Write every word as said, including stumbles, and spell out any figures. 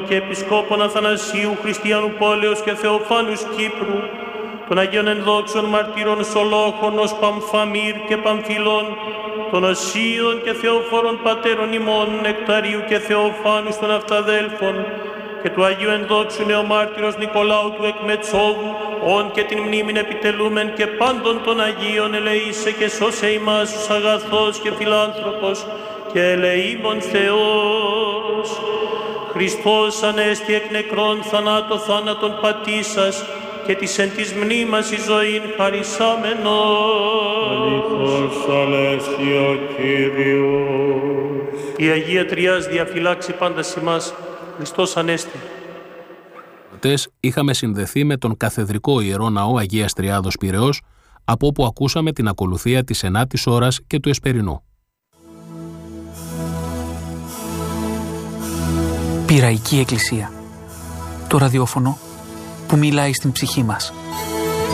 Και Επισκόπων Αθανασίου Χριστιανού Πόλεως και Θεοφάνους Κύπρου, των Αγίων Ενδόξων Μαρτύρων Σολόχωνος, Παμφαμύρ και Παμφυλών, των Οσίων και Θεοφόρων Πατέρων ημών, Νεκταρίου και Θεοφάνους των Αυταδέλφων, και του Αγίου Ενδόξου Νεομάρτυρος Νικολάου του Εκμετσόβου, όν και την μνήμην επιτελούμεν και πάντων των Αγίων ελεήσε και σώσε ημάς τους αγαθός και φιλάνθρωπος και ελεήμων Θεός. Χριστός ανέστη εκ νεκρών θανάτω θάνατον πατήσας και της εν της μνήμας η ζωήν χαρισάμενος. Αλήθως ανέστη ο Κύριος. Η Αγία Τριάς διαφυλάξει πάντα ημάς. Χριστός ανέστη. Χτες είχαμε συνδεθεί με τον καθεδρικό Ιερό Ναό Αγίας Τριάδος Πειραιώς, από όπου ακούσαμε την ακολουθία της ενάτης ώρας και του Εσπερινού. Πειραϊκή Εκκλησία. Το ραδιόφωνο που μιλάει στην ψυχή μας.